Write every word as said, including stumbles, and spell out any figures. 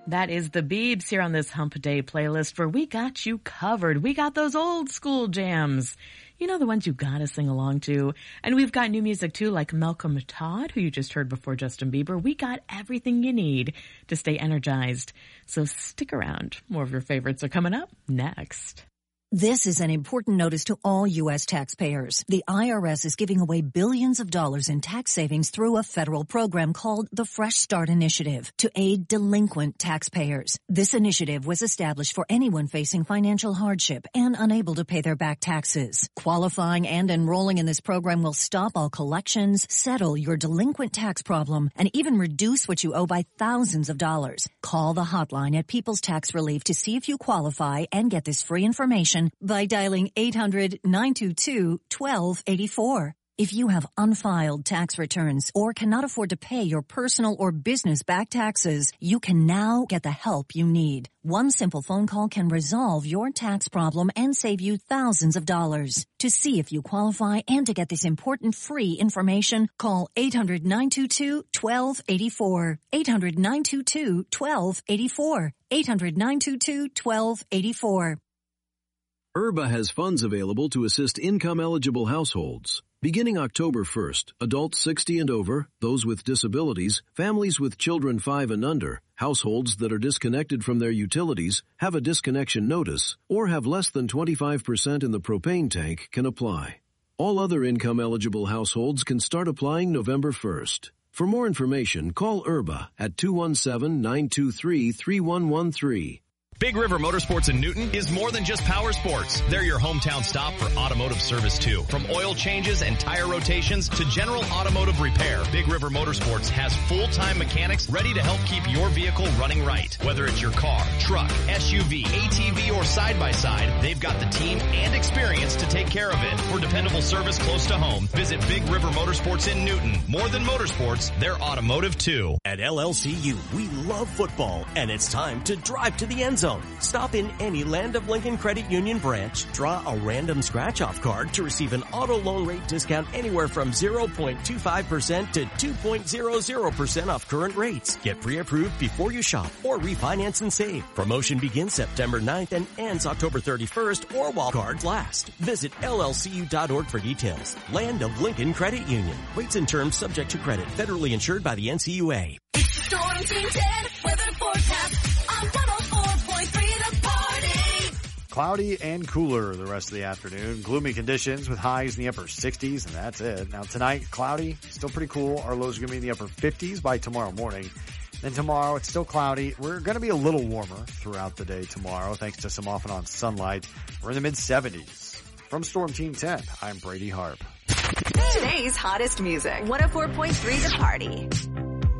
That is the Biebs here on this Hump Day playlist where we got you covered. We got those old school jams. You know, the ones you gotta sing along to. And we've got new music too, like Malcolm Todd, who you just heard before Justin Bieber. We got everything you need to stay energized. So stick around. More of your favorites are coming up next. This is an important notice to all U S taxpayers. The I R S is giving away billions of dollars in tax savings through a federal program called the Fresh Start Initiative to aid delinquent taxpayers. This initiative was established for anyone facing financial hardship and unable to pay their back taxes. Qualifying and enrolling in this program will stop all collections, settle your delinquent tax problem, and even reduce what you owe by thousands of dollars. Call the hotline at People's Tax Relief to see if you qualify and get this free information by dialing eight hundred, nine two two, one two eight four. If you have unfiled tax returns or cannot afford to pay your personal or business back taxes, you can now get the help you need. One simple phone call can resolve your tax problem and save you thousands of dollars. To see if you qualify and to get this important free information, call eight hundred, nine two two, one two eight four. eight hundred, nine two two, one two eight four. eight hundred, nine two two, one two eight four. I R B A has funds available to assist income-eligible households. Beginning October first, adults sixty and over, those with disabilities, families with children five and under, households that are disconnected from their utilities, have a disconnection notice, or have less than twenty-five percent in the propane tank can apply. All other income-eligible households can start applying November first. For more information, call I R B A at two one seven, nine two three, three one one three. Big River Motorsports in Newton is more than just power sports. They're your hometown stop for automotive service too. From oil changes and tire rotations to general automotive repair, Big River Motorsports has full-time mechanics ready to help keep your vehicle running right. Whether it's your car, truck, S U V, A T V, or side-by-side, they've got the team and experience to take care of it. For dependable service close to home, visit Big River Motorsports in Newton. More than motorsports, they're automotive too. At L L C U, we love football, and it's time to drive to the end zone. Stop in any Land of Lincoln Credit Union branch, draw a random scratch-off card to receive an auto loan rate discount anywhere from zero point two five percent to two point zero zero percent off current rates. Get pre-approved before you shop or refinance and save. Promotion begins September ninth and ends October thirty-first or while cards last. Visit L L C U dot org for details. Land of Lincoln Credit Union. Rates and terms subject to credit. Federally insured by the N C U A. It's the Storm Team ten weather forecast on one oh four point three The Party. Cloudy and cooler the rest of the afternoon. Gloomy conditions with highs in the upper sixties, and that's it. Now tonight, cloudy, still pretty cool. Our lows are going to be in the upper fifties by tomorrow morning. Then tomorrow, it's still cloudy. We're going to be a little warmer throughout the day tomorrow, thanks to some off and on sunlight. We're in the mid seventies. From Storm Team ten, I'm Brady Harp. Today's hottest music, one oh four point three The Party.